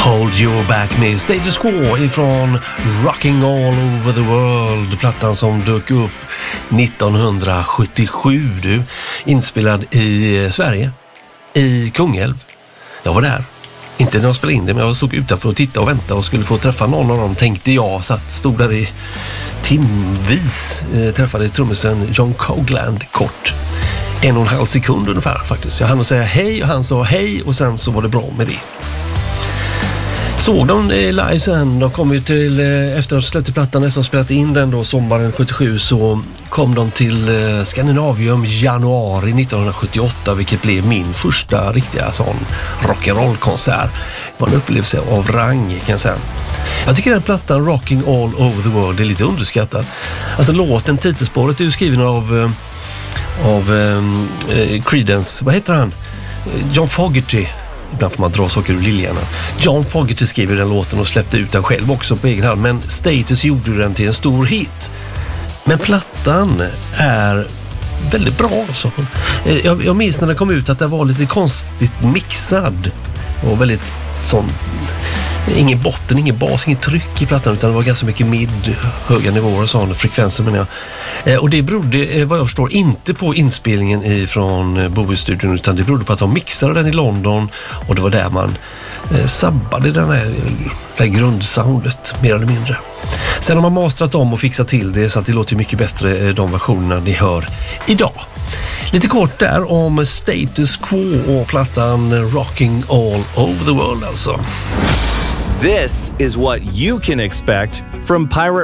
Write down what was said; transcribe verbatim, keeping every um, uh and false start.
Hold Your Back med Status Quo ifrån Rocking All Over the World, plattan som dök upp nittonhundrasjuttiosju, du, inspelad i Sverige, i Kungälv. Jag var där, inte när jag spelade in det, men jag stod utanför och tittade och väntade och skulle få träffa någon av dem, tänkte jag. Satt, stod där i timvis, eh, träffade trummisen John Cogland kort. En och en halv sekund ungefär faktiskt. Jag hann att säga hej och han sa hej och sen så var det bra med det. Såg de live sen, de kom ju till, efter att ha släppt plattan, nästan spelat in den då sommaren sjuttiosju, så kom de till Skandinavium januari nittonhundrasjuttioåtta, vilket blev min första riktiga sån rock'n'roll-konsert. Det var en upplevelse av rang, kan jag säga. Jag tycker den plattan Rocking All Over the World är lite underskattad. Alltså låten, titelspåret är ju skriven av av um, Creedence, vad heter han? John Fogerty. Ibland får man dra saker ur liljarna. John Fogerty skriver den låten och släppte ut den själv också på egen hand, men Status gjorde den till en stor hit. Men plattan är väldigt bra alltså. Jag, jag minns när den kom ut att det var lite konstigt mixad och väldigt sån, ingen botten, ingen bas, ingen tryck i plattan, utan det var ganska mycket mid, höga nivåer och sådana frekvenser, menar jag. Och det berodde, vad jag förstår, inte på inspelningen ifrån Bowie-studion, utan det berodde på att de mixade den i London och det var där man eh, sabbade den här, det här grundsoundet, mer eller mindre. Sen har man mastrat om och fixat till det så att det låter mycket bättre, de versionerna ni hör idag. Lite kort där om Status Quo och plattan Rocking All Over the World alltså. This is what you can expect from Pirate